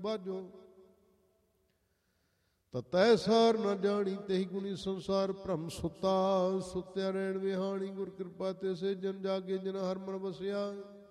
ਬਾਝੋ। ਤਤੈ ਸਾਰ ਨ ਜਾਣੀ ਤੇहि ਗੁਣੀ ਸੰਸਾਰ, ਭ੍ਰਮ ਸੁੱਤਾ ਸੁੱਤਿਆ ਰਹਿਣ ਵਿਹਾਣੀ। ਗੁਰ ਕਿਰਪਾ ਤੇ ਸੇ ਜਨ ਜਾਗੇ ਜਿਨ ਹਰਿ ਮਨ ਵਸਿਆ।